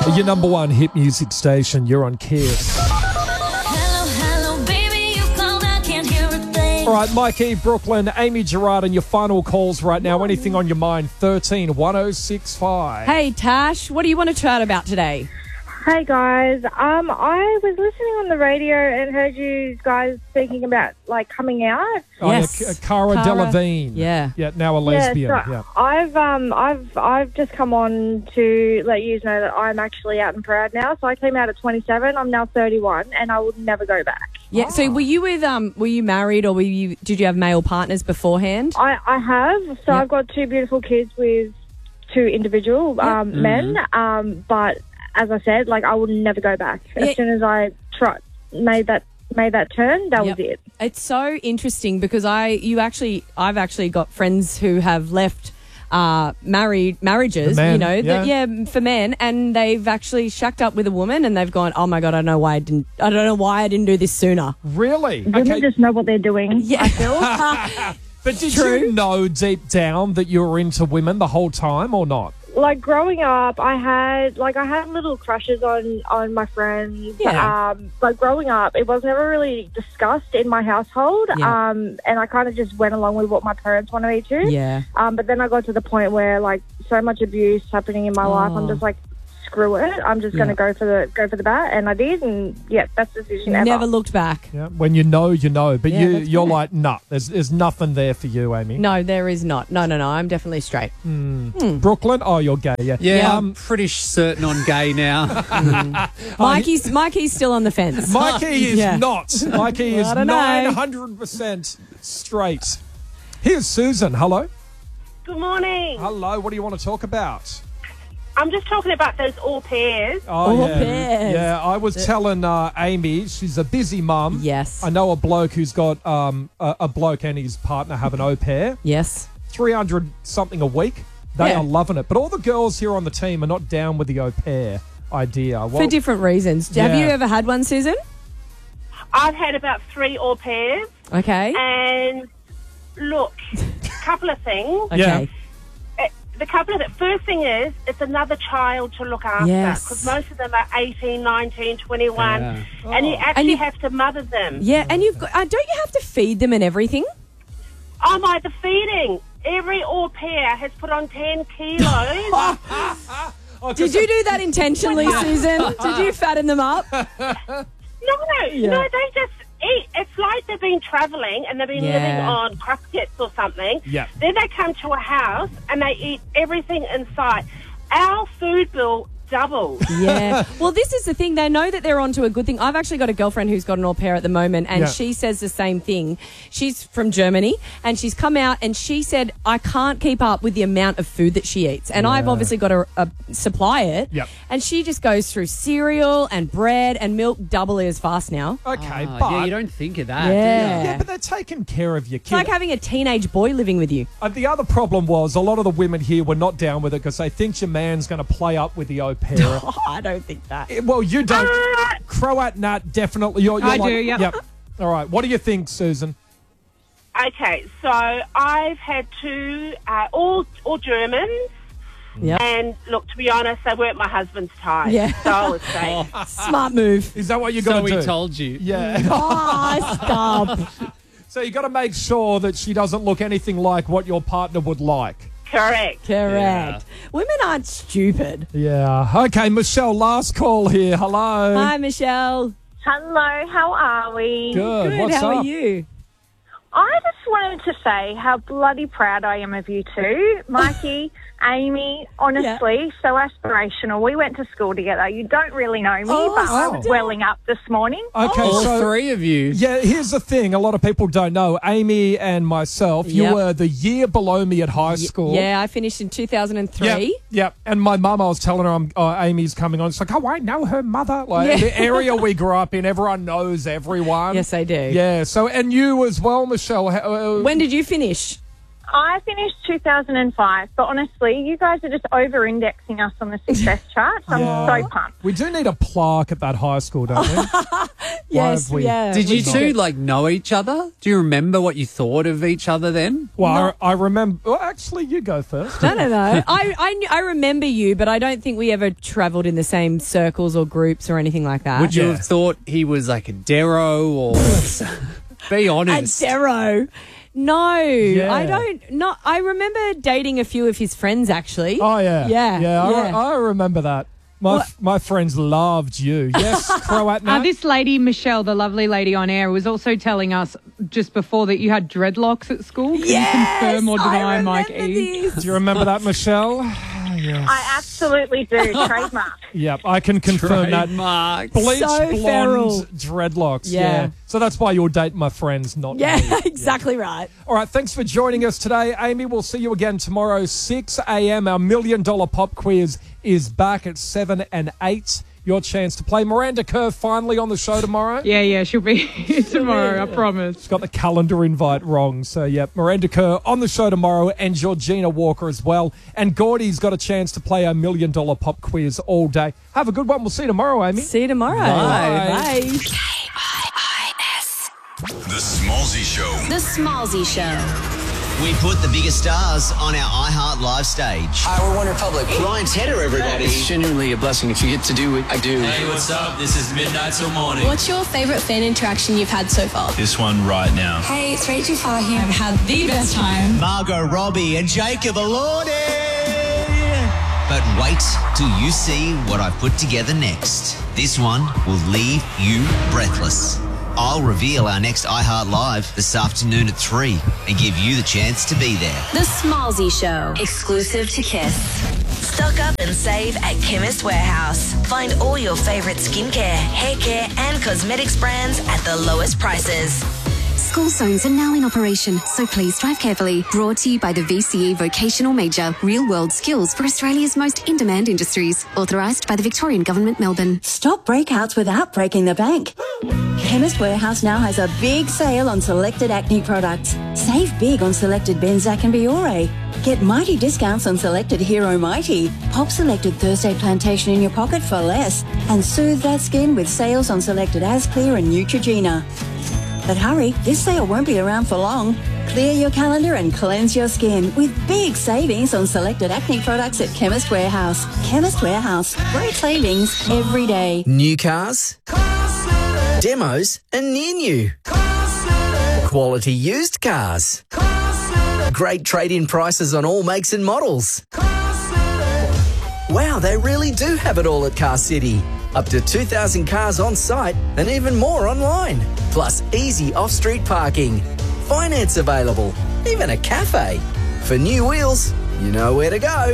Your number one hit music station. You're on Kiss. Hello, baby, you called, I can't hear a thing. All right, Mikey, Brooklyn, Amy Gerard, and your final calls right now. Anything on your mind? 13 1065. Hey, Tash, what do you want to chat about today? Hey guys, I was listening on the radio and heard you guys speaking about like coming out. Oh, Yes. yeah, Cara Delevingne. Yeah. Yeah, now a lesbian. Yeah, so I've just come on to let you know that I'm actually out and proud now. So I came out at 27. I'm now 31, and I will never go back. Yeah. So were you married or did you have male partners beforehand? I have. So I've got two beautiful kids with two individual men. But as I said, like I will never go back. As soon as I made that turn, that was it. It's so interesting because I've actually got friends who have left marriages, For men, for men, and they've actually shacked up with a woman and they've gone, oh my God, I don't know why I didn't do this sooner. Really? Women just know what they're doing, I feel. But did you know deep down that you were into women the whole time or not? Like growing up, I had little crushes on my friends. Yeah. But growing up, it was never really discussed in my household. Yeah. And I kind of just went along with what my parents wanted me to. Yeah. But then I got to the point where like so much abuse happening in my life, I'm just like, screw it. I'm just going to go for the bat, and I did, and best decision ever. Never looked back. Yeah. When you know, you know. But that's you're right. like, nah, there's nothing there for you, Amy. No, there is not. No. I'm definitely straight. Brooklyn? Oh, you're gay, yeah. Yeah, I'm pretty certain on gay now. Mikey's still on the fence. Mikey is Yeah. not. Mikey is I don't know. 900% straight. Here's Susan. Hello. Good morning. Hello. What do you want to talk about? I'm just talking about those au pairs. Oh, Au yeah. pairs. Yeah, I was telling Amy, she's a busy mum. Yes. I know a bloke who's got a bloke and his partner have an au pair. Yes. 300 something a week. They Yeah. are loving it. But all the girls here on the team are not down with the au pair idea. Well, For different reasons. Have you ever had one, Susan? I've had about 3 au pairs. Okay. And look, a couple of things. Okay. The first thing is, it's another child to look after. Yes. Because most of them are 18, 19, 21. Yeah. And you actually have to mother them. Yeah, and you've got, don't you have to feed them and everything? Oh my, the feeding. Every au pair has put on 10 kilos. Did you do that intentionally, Susan? Did you fatten them up? No, they just eat. It's like they've been travelling and they've been living on cruskets or something. Yeah. Then they come to a house and they eat everything in sight. Our food bill doubles. Yeah. Well, this is the thing. They know that they're onto a good thing. I've actually got a girlfriend who's got an au pair at the moment, and she says the same thing. She's from Germany, and she's come out and she said, I can't keep up with the amount of food that she eats. And I've obviously got to supply it. Yep. And she just goes through cereal and bread and milk double as fast now. Okay, Oh, but... yeah, you don't think of that, Yeah. Yeah, but they're taking care of your It's kid. like having a teenage boy living with you. The other problem was a lot of the women here were not down with it because they think your man's going to play up with the au pair. I don't think that. Well, you don't. Croat Nat, definitely. You're I like, do, yep. All right. What do you think, Susan? Okay, so I've had 2, all Germans. Yep. And look, to be honest, they weren't my husband's type. Yeah. So I was safe. Smart move. Is that what you got So to do? we told you. Yeah. Oh, stop. So you got to make sure that she doesn't look anything like what your partner would like. Correct. Correct. Women aren't stupid. Yeah. Okay, Michelle, last call here. Hello. Hi, Michelle. Hello, how are we? Good. What's How up? are you? I just wanted to say how bloody proud I am of you two. Mikey, Amy, honestly, so aspirational. We went to school together. You don't really know me, but I was welling up this morning. Okay, All so 3 of you. yeah, here's the thing. A lot of people don't know. Amy and myself, you Yep. were the year below me at high school. Yeah, I finished in 2003. Yep. And my mum, I was telling her Amy's coming on. It's like, oh, I know her mother. Like the area we grew up in, everyone knows everyone. Yes, I do. Yeah. So, and you as well, Michelle. When did you finish? I finished 2005, but honestly, you guys are just over-indexing us on the success charts. I'm so pumped. We do need a plaque at that high school, don't we? Yes, yeah. Did you we two know each other? Do you remember what you thought of each other then? Well, I remember. Well, actually, you go first. No. I remember you, but I don't think we ever travelled in the same circles or groups or anything like that. Would you have thought he was like a Dero or... Be honest. A Dero. No, Yeah. I don't. No, I remember dating a few of his friends actually. Oh yeah, Yeah. I remember that. My friends loved you. Yes, Croat now. This lady, Michelle, the lovely lady on air, was also telling us just before that you had dreadlocks at school. Can you confirm or deny, Mike E? Do you remember that, Michelle? Yes. I absolutely do. Trademark. Yep, I can confirm that. Trademark. Bleach So blonde feral. dreadlocks. Yeah. So that's why you'll date my friends, not me. Yeah, exactly right. All right, thanks for joining us today, Amy. We'll see you again tomorrow, 6 a.m. Our $1 Million Pop Quiz is back at 7 and 8. Your chance to play. Miranda Kerr finally on the show tomorrow. Yeah, she'll be here tomorrow, I promise. She's got the calendar invite wrong. So, Miranda Kerr on the show tomorrow and Georgina Walker as well. And Gordy's got a chance to play our $1 Million Pop Quiz all day. Have a good one. We'll see you tomorrow, Amy. See you tomorrow. Bye. Bye. The Smallsy Show. The Smallsy Show. We put the biggest stars on our iHeart Live stage. Hi, we're One Republic. Ryan Tedder, everybody. It's genuinely a blessing if you get to do what I do. Hey, what's up? This is Midnight Till Morning. What's your favourite fan interaction you've had so far? This one right now. Hey, it's Rachel Fahim. I've had the best time. Margot Robbie and Jacob Elordi. But wait till you see what I've put together next. This one will leave you breathless. I'll reveal our next iHeart Live this afternoon at 3 and give you the chance to be there. The Smallsy Show. Exclusive to Kiss. Stock up and save at Chemist Warehouse. Find all your favourite skincare, hair care and cosmetics brands at the lowest prices. School zones are now in operation, so please drive carefully. Brought to you by the VCE Vocational Major. Real-world skills for Australia's most in-demand industries. Authorised by the Victorian Government, Melbourne. Stop breakouts without breaking the bank. Chemist Warehouse now has a big sale on selected acne products. Save big on selected Benzac and Biore. Get mighty discounts on selected Hero Mighty. Pop selected Thursday Plantation in your pocket for less. And soothe that skin with sales on selected Asclear and Neutrogena. But hurry, this sale won't be around for long. Clear your calendar and cleanse your skin with big savings on selected acne products at Chemist Warehouse. Chemist Warehouse. Great savings every day. New cars, demos and near new. Quality used cars. Great trade-in prices on all makes and models. Wow, they really do have it all at Car City. Up to 2,000 cars on site and even more online. Plus easy off-street parking. Finance available. Even a cafe. For new wheels, you know where to go.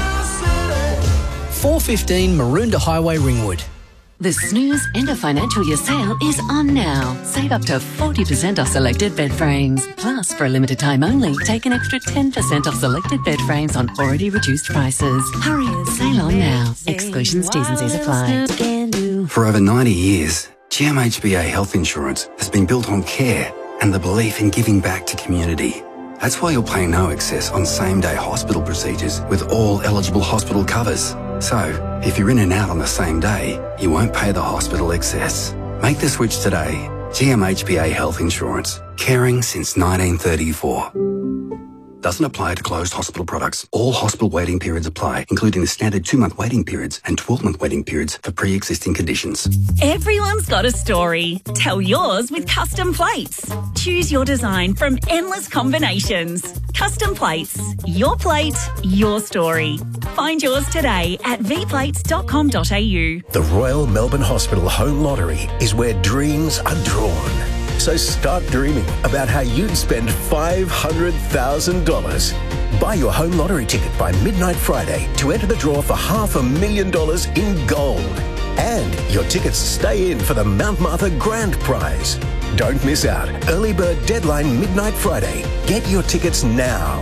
415 Maroondah Highway, Ringwood. The Snooze End of Financial Year sale is on now. Save up to 40% off selected bed frames. Plus, for a limited time only, take an extra 10% off selected bed frames on already reduced prices. Hurry, sale on now. Exclusions, T's and C's apply. For over 90 years, GMHBA Health Insurance has been built on care and the belief in giving back to community. That's why you'll pay no excess on same-day hospital procedures with all eligible hospital covers. So, if you're in and out on the same day, you won't pay the hospital excess. Make the switch today. GMHBA Health Insurance. Caring since 1934. Doesn't apply to closed hospital products. All hospital waiting periods apply, including the standard 2-month waiting periods and 12-month waiting periods for pre-existing conditions. Everyone's got a story. Tell yours with Custom Plates. Choose your design from endless combinations. Custom Plates. Your plate, your story. Find yours today at vplates.com.au. The Royal Melbourne Hospital Home Lottery is where dreams are drawn. So start dreaming about how you'd spend $500,000. Buy your home lottery ticket by midnight Friday to enter the draw for $500,000 in gold. And your tickets stay in for the Mount Martha Grand Prize. Don't miss out. Early bird deadline midnight Friday. Get your tickets now.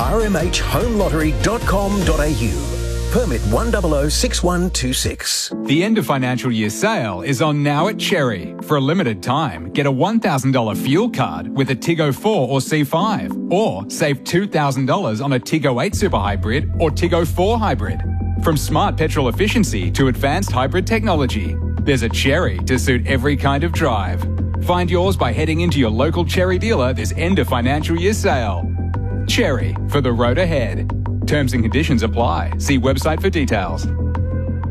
rmhhomelottery.com.au. Permit 1006126. The end of financial year sale is on now at Cherry. For a limited time, get a $1,000 fuel card with a Tiggo 4 or C5, or save $2,000 on a Tiggo 8 Super Hybrid or Tiggo 4 Hybrid. From smart petrol efficiency to advanced hybrid technology, There's a Cherry to suit every kind of drive. Find yours by heading into your local Cherry dealer this end of financial year sale. Cherry, for the road ahead. Terms and conditions apply. See website for details.